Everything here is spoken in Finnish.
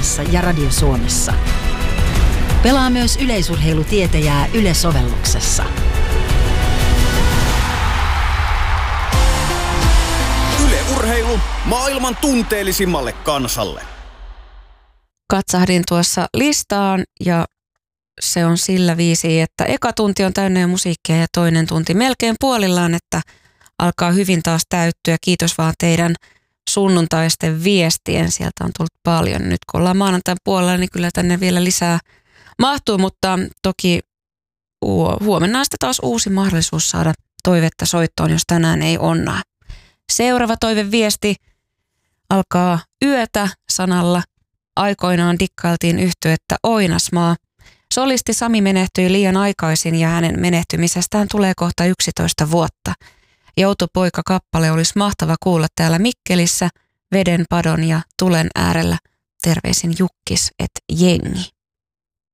Areenassa ja Radio Suomessa. Pelaa myös yleisurheilutietäjää Yle-sovelluksessa. Yle Urheilu maailman tunteellisimmalle kansalle. Katsahdin tuossa listaan ja se on sillä viisi, että eka tunti on täynnä jo musiikkia ja toinen tunti melkein puolillaan, että alkaa hyvin taas täyttyä. Kiitos vaan teidän sunnuntaisten viestien. Sieltä on tullut paljon. Nyt kun ollaan maanantain puolella, niin kyllä tänne vielä lisää mahtuu, mutta toki huomenna on sitten taas uusi mahdollisuus saada toivetta soittoon, jos tänään ei onnaa. Seuraava toiveviesti alkaa yötä sanalla. Aikoinaan dikkailtiin yhtyettä Oinasmaa. Solisti Sami menehtyi liian aikaisin ja hänen menehtymisestään tulee kohta 11 vuotta. Joutopoika-kappale olisi mahtava kuulla täällä Mikkelissä, veden, padon ja tulen äärellä. Terveisin Jukkis et jengi.